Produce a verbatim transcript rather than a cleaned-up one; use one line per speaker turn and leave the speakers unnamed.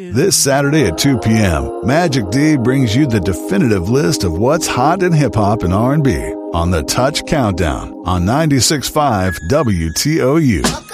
This Saturday at two p.m., Magic D brings you the definitive list of what's hot in hip-hop and R and B on the Touch Countdown on ninety-six point five W T O U.